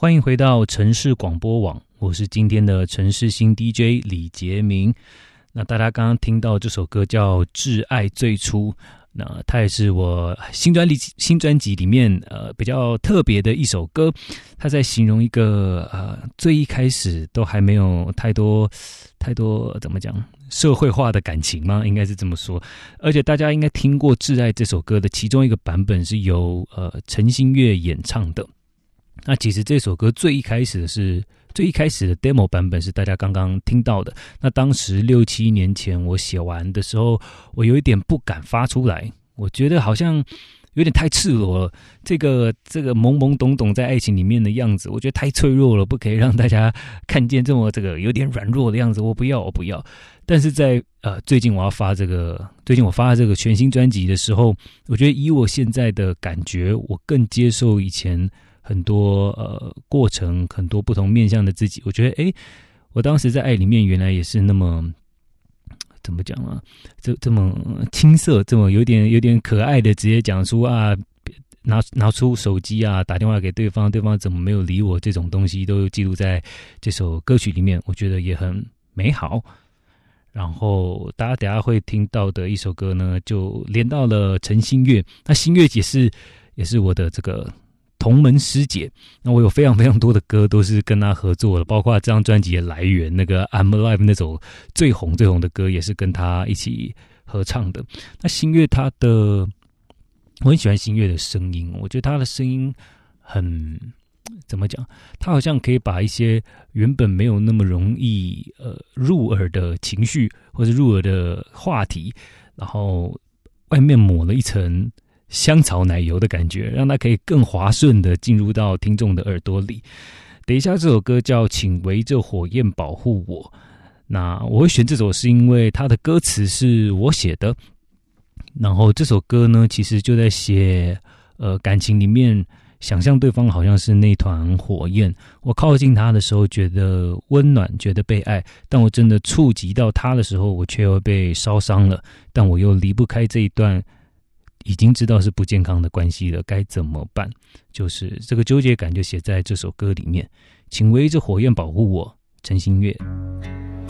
欢迎回到城市广播网，我是今天的城市新 DJ 李杰明。那大家刚刚听到这首歌叫《挚爱最初》，那它也是我新专辑里面比较特别的一首歌。它在形容一个最一开始都还没有太多怎么讲社会化的感情吗？应该是这么说。而且大家应该听过《挚爱》这首歌的其中一个版本是由陈星月演唱的。那其实这首歌最一开始的 demo 版本是大家刚刚听到的。那当时6-7年前我写完的时候，我有一点不敢发出来，我觉得好像有点太赤裸了。这个懵懵懂懂在爱情里面的样子，我觉得太脆弱了，不可以让大家看见这么有点软弱的样子。我不要。但是在最近我发这个全新专辑的时候，我觉得以我现在的感觉，我更接受以前很多过程，很多不同面向的自己。我觉得我当时在爱里面原来也是那么怎么讲啊，这么青涩，这么有点可爱的直接讲出拿出手机打电话给对方怎么没有理我，这种东西都记录在这首歌曲里面，我觉得也很美好。然后大家等一下会听到的一首歌呢，就连到了陈星月。那星月也是我的这个同门师姐，那我有非常非常多的歌都是跟她合作的，包括这张专辑的来源那个 I'm Alive 那首最红的歌也是跟她一起合唱的。那星月我很喜欢星月的声音，我觉得她的声音很怎么讲，她好像可以把一些原本没有那么容易入耳的情绪或者入耳的话题，然后外面抹了一层香草奶油的感觉，让它可以更滑顺的进入到听众的耳朵里。等一下这首歌叫请围着火焰保护我，那我会选这首是因为它的歌词是我写的，然后这首歌呢其实就在写感情里面想象对方好像是那团火焰，我靠近他的时候觉得温暖，觉得被爱，但我真的触及到他的时候我却又被烧伤了，但我又离不开这一段已经知道是不健康的关系了，该怎么办？就是这个纠结感就写在这首歌里面。请围着火焰保护我，陈星月。